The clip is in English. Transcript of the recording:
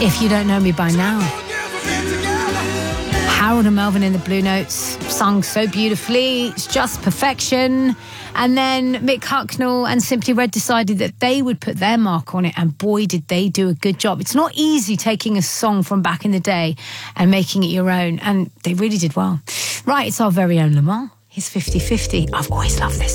If You Don't Know Me By Now. Harold and Melvin in the Blue Notes, sung so beautifully. It's just perfection. And then Mick Hucknall and Simply Red decided that they would put their mark on it, and boy, did they do a good job. It's not easy taking a song from back in the day and making it your own, and they really did well. Right, it's our very own Lamar. He's 50-50. I've always loved this.